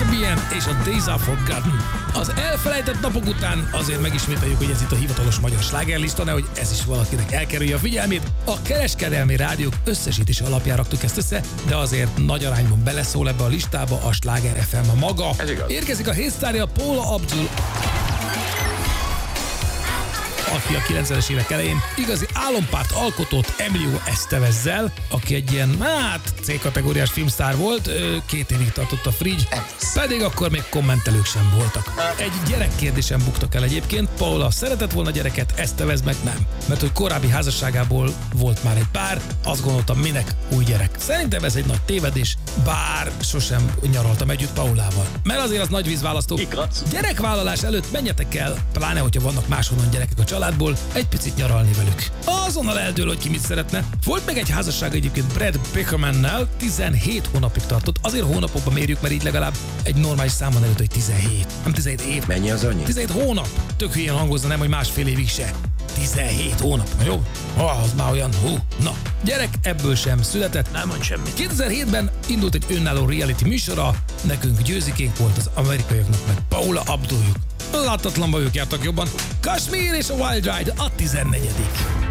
Kasabian és a Days Are Forgotten. Az elfelejtett napok után azért megismételjük, hogy ez itt a hivatalos magyar slágerlista, nehogy ez is valakinek elkerülje a figyelmét. A kereskedelmi rádiók összesítése alapján raktuk ezt össze, de azért nagy arányban beleszól ebbe a listába a Sláger FM a maga. Érkezik a hétsztárja Paula Abdul, aki a 90-es évek elején igazi álompárt alkotott Emilio Estevezzel, aki egy ilyen, C-kategóriás filmsztár volt, 2 évig tartott a Frigy, pedig akkor még kommentelők sem voltak. Egy gyerekkérdésen buktak el egyébként, Paula szeretett volna gyereket, Estevez meg nem. Mert hogy korábbi házasságából volt már egy pár, azt gondoltam, minek új gyerek. Szerintem ez egy nagy tévedés, bár sosem nyaraltam együtt Paulával. Mert azért az nagy vízválasztó. Gyerekvállalás előtt menjetek el, pláne hogyha vannak máshonnan gyerekek a családból, egy picit nyaralni velük. Azonnal eldől, hogy ki mit szeretne. Volt meg egy házasság egyébként Brad Pickermannel, 17 hónapig tartott. Azért hónapokban mérjük, mert így legalább egy normális számon előtt, hogy 17. Nem 17 év. Mennyi az annyi? 17 hónap. Tök hülyén hangozna, nem, hogy másfél évig se. 17 hónap. Jó? Az már olyan, na. Gyerek ebből sem született. Nem mond semmit. 2007-ben indult egy önálló reality műsora, nekünk győzikénk volt, az amerikaiaknak meg Paula Abduljuk. Láttatlanban ők jártak jobban. Kashmir és a Wild Ride a 14.